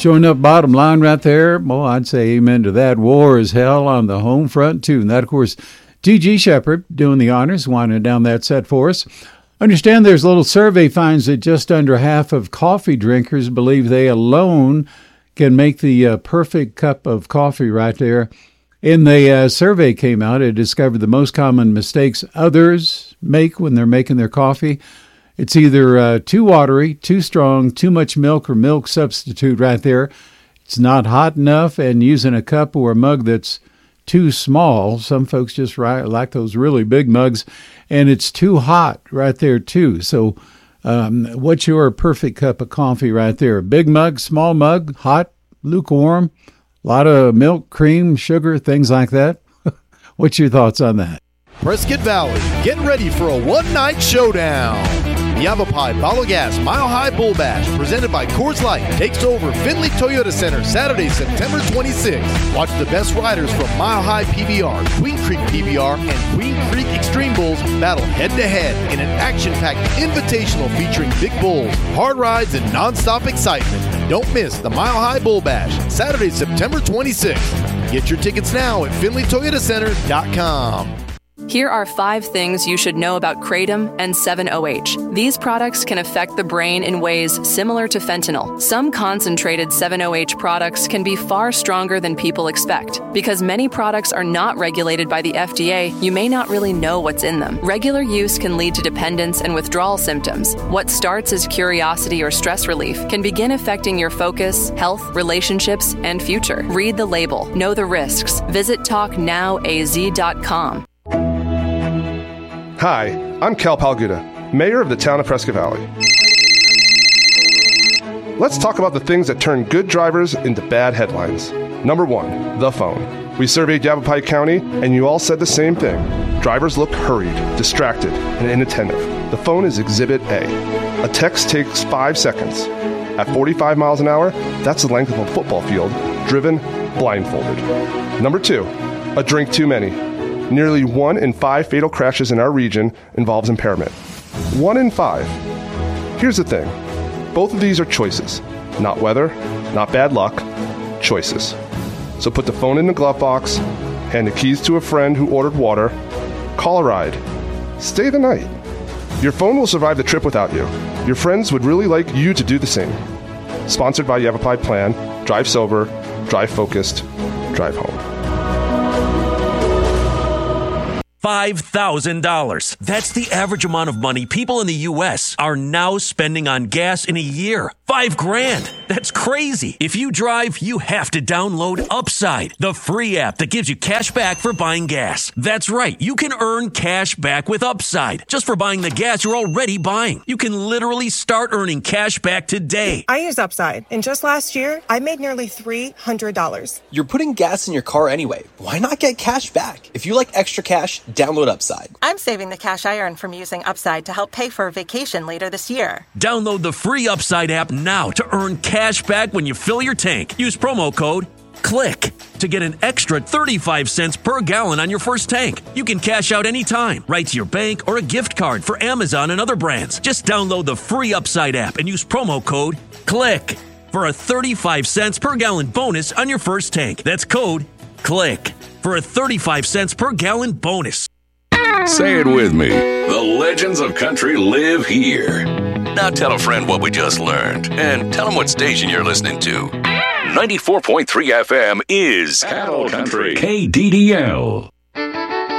Showing up bottom line right there. Well, I'd say amen to that. War is hell on the home front, too. And that, of course, T.G. Shepard doing the honors, winding down that set for us. Understand there's a little survey finds that just under half of coffee drinkers believe they alone can make the perfect cup of coffee right there. In the survey came out, it discovered the most common mistakes others make when they're making their coffee. It's either too watery, too strong, too much milk or milk substitute right there. It's not hot enough, and using a cup or a mug that's too small. Some folks just like those really big mugs, and it's too hot right there too. So what's your perfect cup of coffee right there? A big mug, small mug, hot, lukewarm, a lot of milk, cream, sugar, things like that. What's your thoughts on that? Prescott Valley, get ready for a one-night showdown. The Yavapai Palo Gas Mile High Bull Bash, presented by Coors Light, takes over Findlay Toyota Center Saturday, September 26th. Watch the best riders from Mile High PBR, Queen Creek PBR, and Queen Creek Extreme Bulls battle head-to-head in an action-packed invitational featuring big bulls, hard rides, and non-stop excitement. Don't miss the Mile High Bull Bash, Saturday, September 26th. Get your tickets now at FindlayToyotaCenter.com. Here are 5 things you should know about Kratom and 7-OH. These products can affect the brain in ways similar to fentanyl. Some concentrated 7-OH products can be far stronger than people expect. Because many products are not regulated by the FDA, you may not really know what's in them. Regular use can lead to dependence and withdrawal symptoms. What starts as curiosity or stress relief can begin affecting your focus, health, relationships, and future. Read the label. Know the risks. Visit TalkNowAZ.com. Hi, I'm Cal Palguda, Mayor of the town of Prescott Valley. Let's talk about the things that turn good drivers into bad headlines. Number 1, the phone. We surveyed Yavapai County, and you all said the same thing. Drivers look hurried, distracted, and inattentive. The phone is Exhibit A. A text takes 5 seconds. At 45 miles an hour, that's the length of a football field, driven blindfolded. Number 2, a drink too many. Nearly 1 in 5 fatal crashes in our region involves impairment. 1 in 5. Here's the thing. Both of these are choices. Not weather, not bad luck, choices. So put the phone in the glove box, hand the keys to a friend who ordered water, call a ride, stay the night. Your phone will survive the trip without you. Your friends would really like you to do the same. Sponsored by Yavapai Plan, Drive Sober, Drive Focused, Drive Home. $5,000. That's the average amount of money people in the U.S. are now spending on gas in a year. $5,000. That's crazy. If you drive, you have to download Upside, the free app that gives you cash back for buying gas. That's right. You can earn cash back with Upside just for buying the gas you're already buying. You can literally start earning cash back today. I use Upside, and just last year, I made nearly $300. You're putting gas in your car anyway. Why not get cash back? If you like extra cash, download Upside. I'm saving the cash I earn from using Upside to help pay for a vacation later this year. Download the free Upside app now to earn cash back when you fill your tank. Use promo code CLICK to get an extra 35 cents per gallon on your first tank. You can cash out anytime, right to your bank or a gift card for Amazon and other brands. Just download the free Upside app and use promo code CLICK for a 35 cents per gallon bonus on your first tank. That's code CLICK for a 35 cents per gallon bonus. Say it with me. The legends of country live here. Now tell a friend what we just learned, and tell them what station you're listening to. 94.3 FM is Cattle Country. KDDL.